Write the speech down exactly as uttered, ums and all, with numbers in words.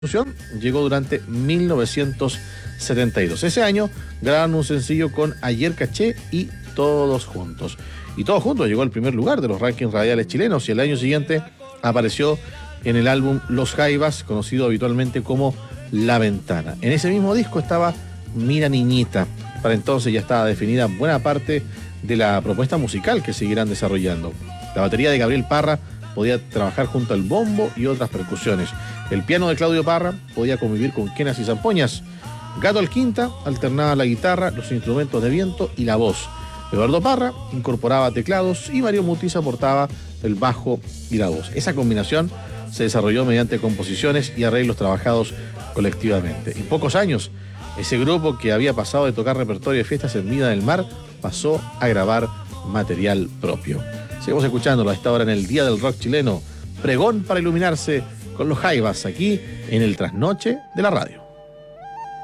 llegó durante mil novecientos setenta y dos. Ese año grabaron un sencillo con Ayer Caché y Todos Juntos. Y Todos Juntos llegó al primer lugar de los rankings radiales chilenos y el año siguiente apareció en el álbum Los Jaivas, conocido habitualmente como La Ventana. En ese mismo disco estaba Mira Niñita. Para entonces ya estaba definida buena parte de la propuesta musical que seguirán desarrollando. La batería de Gabriel Parra podía trabajar junto al bombo y otras percusiones. El piano de Claudio Parra podía convivir con quenas y zampoñas. Gato Alquinta alternaba la guitarra, los instrumentos de viento y la voz. Eduardo Parra incorporaba teclados y Mario Mutis aportaba el bajo y la voz. Esa combinación se desarrolló mediante composiciones y arreglos trabajados colectivamente. En pocos años, ese grupo que había pasado de tocar repertorio de fiestas en Viña del Mar pasó a grabar material propio. Seguimos escuchándolo a esta hora en el Día del Rock Chileno. Pregón para iluminarse con los Jaivas aquí en el Trasnoche de la Radio.